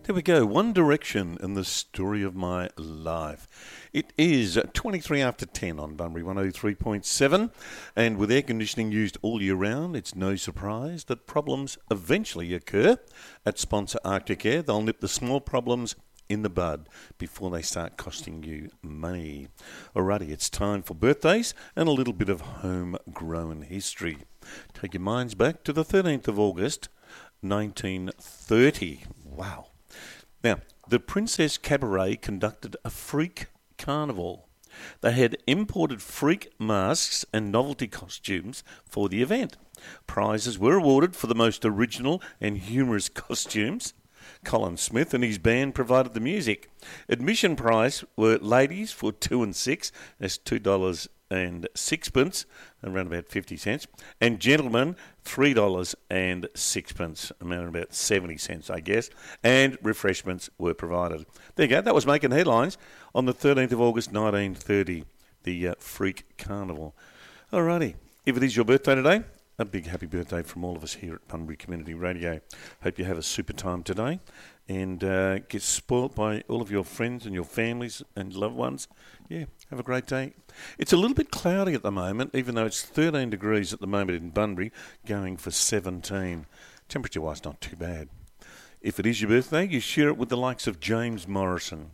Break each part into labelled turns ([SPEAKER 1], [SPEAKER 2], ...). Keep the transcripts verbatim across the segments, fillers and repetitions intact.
[SPEAKER 1] There we go, One Direction and the story of my life. It is twenty-three after ten on Bunbury one oh three point seven, and with air conditioning used all year round, it's no surprise that problems eventually occur. At sponsor Arctic Air, they'll nip the small problems in the bud before they start costing you money. Alrighty, it's time for birthdays and a little bit of homegrown history. Take your minds back to the thirteenth of August, nineteen thirty. Wow. Now, the Princess Cabaret conducted a freak carnival. They had imported freak masks and novelty costumes for the event. Prizes were awarded for the most original and humorous costumes. Colin Smith and his band provided the music. Admission price were ladies for two and six, that's two dollars and sixpence, around about fifty cents, and gentlemen three dollars and sixpence, around about seventy cents, I guess, and refreshments were provided. There you go, that was making headlines on the thirteenth of August nineteen thirty, the uh, Freak Carnival. Alrighty, if it is your birthday today, a big happy birthday from all of us here at Bunbury Community Radio. Hope you have a super time today and uh, get spoilt by all of your friends and your families and loved ones. Yeah, have a great day. It's a little bit cloudy at the moment, even though it's thirteen degrees at the moment in Bunbury, going for seventeen. Temperature-wise, not too bad. If it is your birthday, you share it with the likes of James Morrison.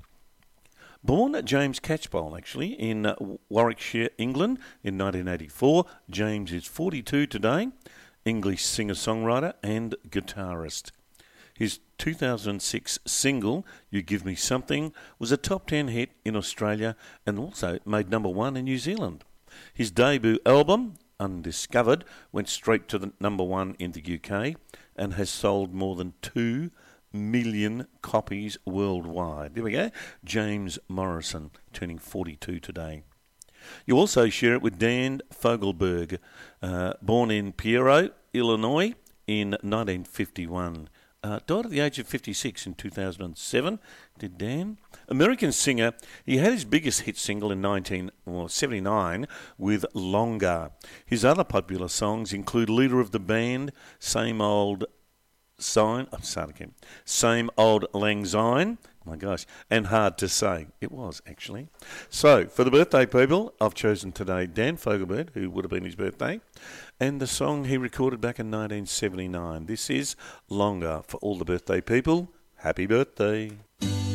[SPEAKER 1] Born at James Catchpole, actually, in uh, Warwickshire, England, in nineteen eighty-four. James is forty-two today, English singer-songwriter and guitarist. His two thousand six single, You Give Me Something, was a top ten hit in Australia and also made number one in New Zealand. His debut album, Undiscovered, went straight to the number one in the U K and has sold more than two million copies worldwide. There we go. James Morrison, turning forty-two today. You also share it with Dan Fogelberg, uh, born in Pierrot, Illinois, in nineteen fifty-one. Uh, died at the age of fifty-six in two thousand seven, did Dan. American singer, he had his biggest hit single in nineteen seventy-nine with Longer. His other popular songs include leader of the band, Same Old Sign, I'm starting again. Same Old Lang Syne, my gosh, and Hard to Say. It was, actually. So, for the birthday people, I've chosen today Dan Fogelberg, who would have been his birthday, and the song he recorded back in nineteen seventy-nine. This is Longer. For all the birthday people, happy birthday.